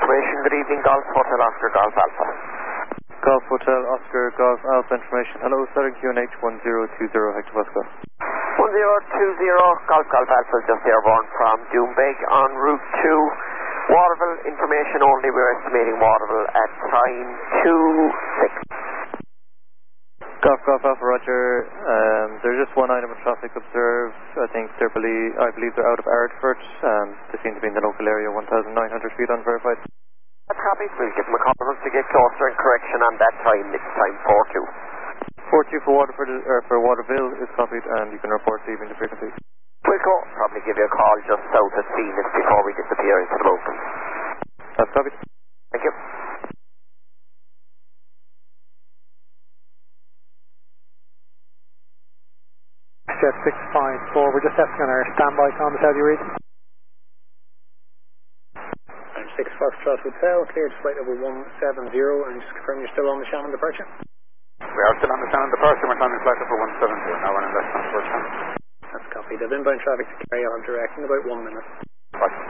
information. Good evening, Golf Hotel Oscar Golf Alpha. Golf Hotel Oscar Golf Alpha information. Hello, starting QNH 1020 Hector Pascal. 1020 Golf Alpha is just airborne from Doombeg on route to Waterville. Information only, we're estimating Waterville at time 26. Golf Alpha, Roger. There's just one item of traffic observed. I believe they're out of Ardford. They seem to be in the local area, 1,900 feet unverified. Copy. We'll give them a call to get closer and correction on that time. It's time 42. 42 for Waterville is copied, and you can report leaving the frequency. We'll go. Probably give you a call just south of Phoenix before we disappear into the mountains. That's copied. Thank you. Jet 654, we're just testing on our standby Thomas, how do you read? 6 Foxtrot Hotel, cleared flight level 170, and just confirm you're still on the Shannon departure? We are still on the Shannon departure, we're climbing flight level 170, now we're in left transfer channel. That's copied. The inbound traffic to carry on direct in about 1 minute.